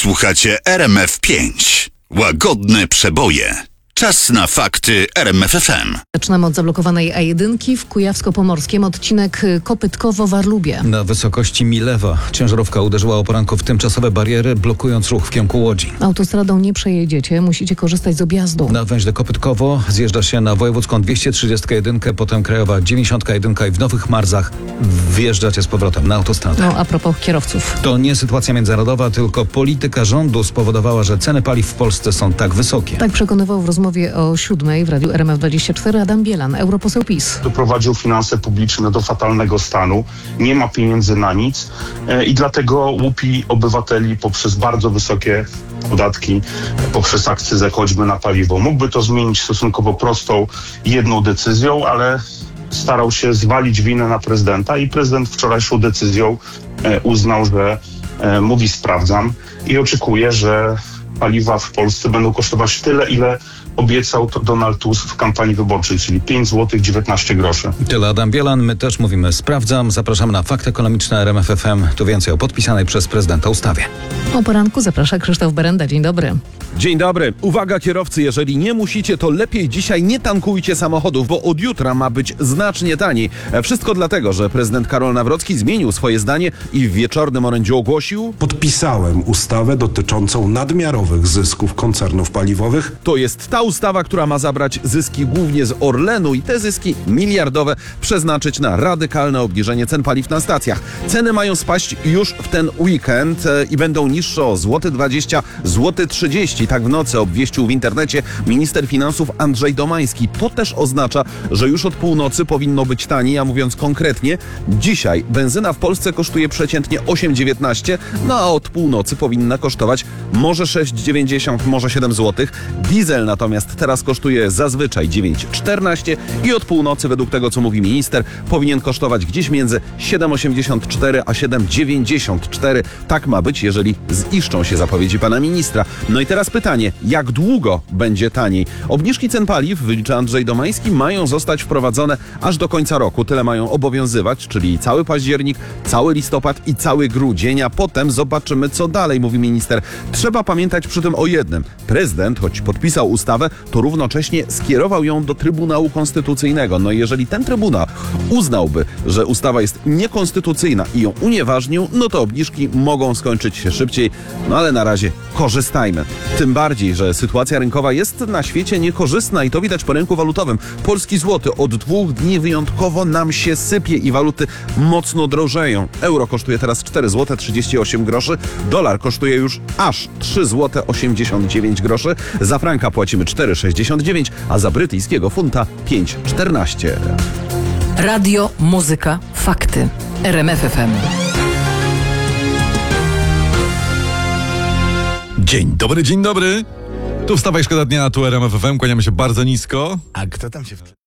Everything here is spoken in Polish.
Słuchacie RMF5. Łagodne przeboje. Czas na fakty RMF FM. Zaczynamy od zablokowanej A1 w Kujawsko-Pomorskim, odcinek Kopytkowo-Warlubie. Na wysokości Milewa ciężarówka uderzyła o poranku w tymczasowe bariery, blokując ruch w kierunku Łodzi. Autostradą nie przejedziecie, musicie korzystać z objazdu. Na węźle Kopytkowo zjeżdża się na wojewódzką 231, potem krajowa 91 i w Nowych Marzach wjeżdżacie z powrotem na autostradę. No, a propos kierowców. To nie sytuacja międzynarodowa, tylko polityka rządu spowodowała, że ceny paliw w Polsce są tak wysokie. Tak przekonywał w rozmowie o 7:00 w radiu RMF24 Adam Bielan, europoseł PiS. Doprowadził finanse publiczne do fatalnego stanu, nie ma pieniędzy na nic i dlatego łupi obywateli poprzez bardzo wysokie podatki, poprzez akcyzę choćby na paliwo. Mógłby to zmienić stosunkowo prostą, jedną decyzją, ale starał się zwalić winę na prezydenta i prezydent wczorajszą decyzją uznał, że mówi sprawdzam i oczekuje, że paliwa w Polsce będą kosztować tyle, ile obiecał to Donald Tusk w kampanii wyborczej, czyli 5 zł 19 groszy. Tyle Adam Bielan, my też mówimy sprawdzam. Zapraszamy na Fakty Ekonomiczne RMF FM. Tu więcej o podpisanej przez prezydenta ustawie. O poranku zaprasza Krzysztof Berenda. Dzień dobry. Dzień dobry. Uwaga kierowcy, jeżeli nie musicie, to lepiej dzisiaj nie tankujcie samochodów, bo od jutra ma być znacznie taniej. Wszystko dlatego, że prezydent Karol Nawrocki zmienił swoje zdanie i w wieczornym orędziu ogłosił: Podpisałem ustawę dotyczącą nadmiarowych zysków koncernów paliwowych. To jest ta ustawa, która ma zabrać zyski głównie z Orlenu i te zyski miliardowe przeznaczyć na radykalne obniżenie cen paliw na stacjach. Ceny mają spaść już w ten weekend i będą niższe o 20 zł, 30 zł. Tak w nocy obwieścił w internecie minister finansów Andrzej Domański. To też oznacza, że już od północy powinno być taniej, a mówiąc konkretnie, dzisiaj benzyna w Polsce kosztuje przeciętnie 8,19, no a od północy powinna kosztować może 6,90, może 7 zł. Diesel natomiast teraz kosztuje zazwyczaj 9,14 i od północy, według tego co mówi minister, powinien kosztować gdzieś między 7,84 a 7,94. Tak ma być, jeżeli ziszczą się zapowiedzi pana ministra. No i teraz pytanie, jak długo będzie taniej? Obniżki cen paliw, wylicza Andrzej Domański, mają zostać wprowadzone aż do końca roku. Tyle mają obowiązywać, czyli cały październik, cały listopad i cały grudzień, a potem zobaczymy co dalej, mówi minister. Trzeba pamiętać przy tym o jednym. Prezydent, choć podpisał ustawę, to równocześnie skierował ją do Trybunału Konstytucyjnego. No i jeżeli ten Trybunał uznałby, że ustawa jest niekonstytucyjna i ją unieważnił, no to obniżki mogą skończyć się szybciej. No ale na razie korzystajmy. Tym bardziej, że sytuacja rynkowa jest na świecie niekorzystna i to widać po rynku walutowym. Polski złoty od 2 dni wyjątkowo nam się sypie i waluty mocno drożeją. Euro kosztuje teraz 4 zł 38 groszy, dolar kosztuje już aż 3 zł 89 groszy, za franka płacimy 4,69, a za brytyjskiego funta 5,14. Radio, muzyka, fakty. RMF FM. Dzień dobry, dzień dobry. Tu wstawaj, szkoda dnia, tu RMF FM, kłaniamy się bardzo nisko. A kto tam się